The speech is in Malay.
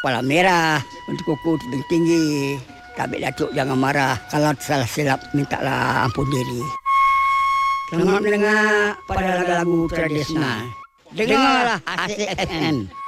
kepala merah, untuk kuku tinggi. Tabik Datuk jangan marah. Kalau salah silap, mintalah ampun diri. Selamat mendengar pada lagu-lagu tradisional. Dengarlah Asik FM.